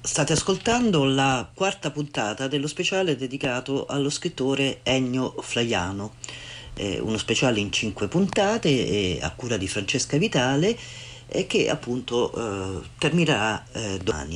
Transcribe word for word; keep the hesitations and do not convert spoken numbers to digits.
State ascoltando la quarta puntata dello speciale dedicato allo scrittore Ennio Flaiano, eh, uno speciale in cinque puntate eh, a cura di Francesca Vitale e che appunto eh, terminerà eh, domani.